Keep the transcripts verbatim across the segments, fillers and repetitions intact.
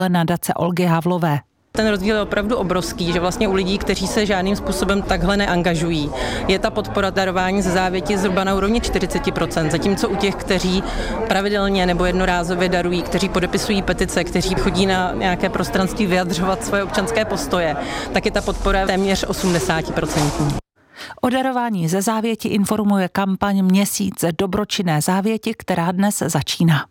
nadace Olgy Havlové. Ten rozdíl je opravdu obrovský, že vlastně u lidí, kteří se žádným způsobem takhle neangažují, je ta podpora darování ze závěti zhruba na úrovni čtyřicet procent, zatímco u těch, kteří pravidelně nebo jednorázově darují, kteří podepisují petice, kteří chodí na nějaké prostranství vyjadřovat svoje občanské postoje, tak je ta podpora téměř osmdesát procent. O darování ze závěti informuje kampaň Měsíc dobročinné závěti, která dnes začíná.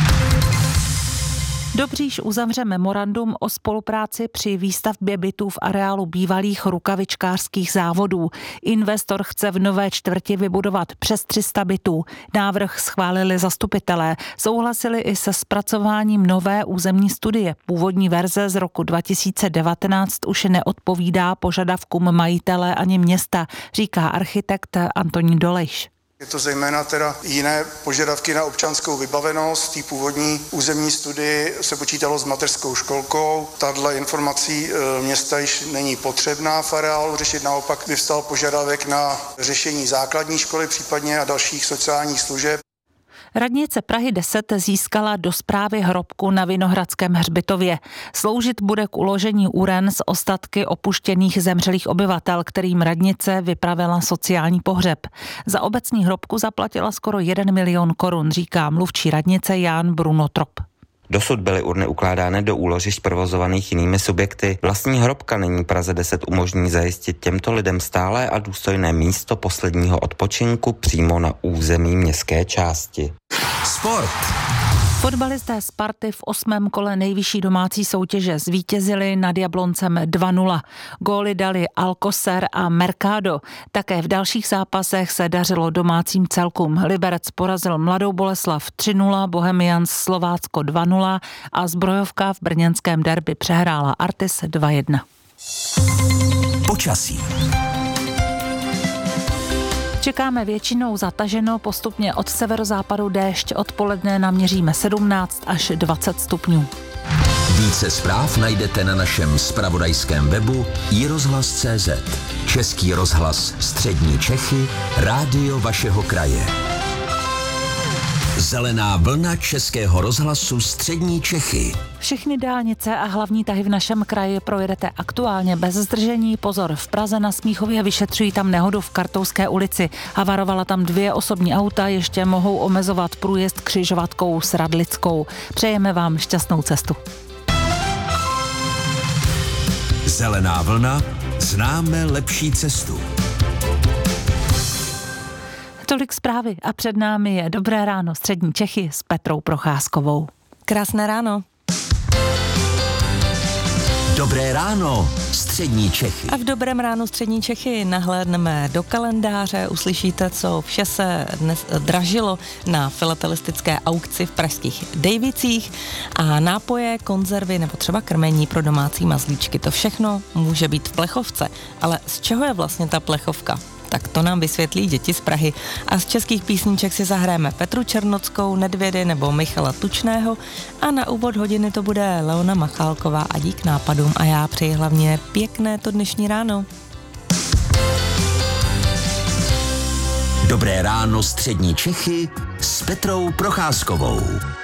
Dobříš uzavře memorandum o spolupráci při výstavbě bytů v areálu bývalých rukavičkářských závodů. Investor chce v Nové čtvrti vybudovat přes tři sta bytů. Návrh schválili zastupitelé. Souhlasili i se zpracováním nové územní studie. Původní verze z roku dva tisíce devatenáct už neodpovídá požadavkům majitele ani města, říká architekt Antonín Dolejš. Je to zejména teda jiné požadavky na občanskou vybavenost. V té původní územní studii se počítalo s mateřskou školkou. Tahle informací města již není potřebná v areálu řešit. Naopak vyvstal požadavek na řešení základní školy, případně a dalších sociálních služeb. Radnice Prahy deset získala do správy hrobku na Vinohradském hřbitově. Sloužit bude k uložení uren z ostatky opuštěných zemřelých obyvatel, kterým radnice vypravila sociální pohřeb. Za obecní hrobku zaplatila skoro jeden milion korun, říká mluvčí radnice Jan Bruno Trop. Dosud byly urny ukládány do úložišť provozovaných jinými subjekty. Vlastní hrobka nyní Praze deset umožní zajistit těmto lidem stálé a důstojné místo posledního odpočinku přímo na území městské části. Sport. Fotbalisté Sparty v osmém kole nejvyšší domácí soutěže zvítězili nad Jabloncem dva nula. Góly dali Alcocer a Mercado. Také v dalších zápasech se dařilo domácím celkům. Liberec porazil Mladou Boleslav tři nula, Bohemians Slovácko dva nula a Zbrojovka v brněnském derby přehrála Artis dva jedna. Počasí. Čekáme většinou zataženo, postupně od severozápadu déšť, odpoledne naměříme sedmnáct až dvacet stupňů. Více zpráv najdete na našem zpravodajském webu i rozhlas tečka cé zet. Český rozhlas Střední Čechy, rádio vašeho kraje. Zelená vlna Českého rozhlasu Střední Čechy. Všechny dálnice a hlavní tahy v našem kraji projedete aktuálně bez zdržení. Pozor, v Praze na Smíchově vyšetřují tam nehodu v Kartouské ulici. Havarovala tam dvě osobní auta, ještě mohou omezovat průjezd křižovatkou s Radlickou. Přejeme vám šťastnou cestu. Zelená vlna, známe lepší cestu. Tolik zprávy a před námi je Dobré ráno Střední Čechy s Petrou Procházkovou. Krásné ráno. Dobré ráno Střední Čechy. A v Dobrém ránu Střední Čechy nahlédneme do kalendáře, uslyšíte, co vše se dnes dražilo na filatelistické aukci v pražských Dejvicích a nápoje, konzervy nebo třeba krmení pro domácí mazlíčky. To všechno může být v plechovce, ale z čeho je vlastně ta plechovka? Tak to nám vysvětlí děti z Prahy. A z českých písniček si zahrajeme Petru Černockou, Nedvědy nebo Michala Tučného a na úvod hodiny to bude Leona Machálková a dík nápadům a já přeji hlavně pěkné to dnešní ráno. Dobré ráno Střední Čechy s Petrou Procházkovou.